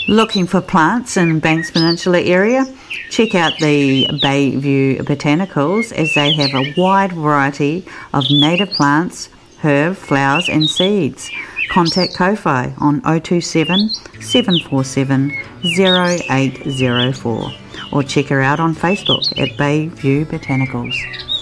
Looking for plants in Banks Peninsula area? Check out the Bayview Botanicals, as they have a wide variety of native plants, herb, flowers and seeds. Contact Ko-Fi on 027 747 0804 or check her out on Facebook at Bayview Botanicals.